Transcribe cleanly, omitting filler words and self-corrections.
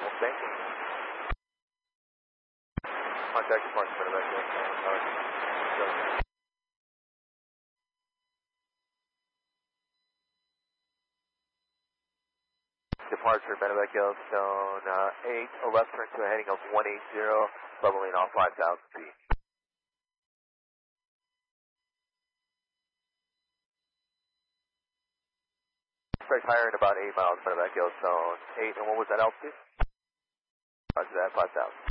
Okay. Contact departure Medevac Hill. Departure Medevac Yellowstone 8, a left turn to a heading of 180, leveling off 5,000 feet. Expect higher in about 8 miles, Medevac Yellowstone 8, and what was that altitude? Roger that, 5,000.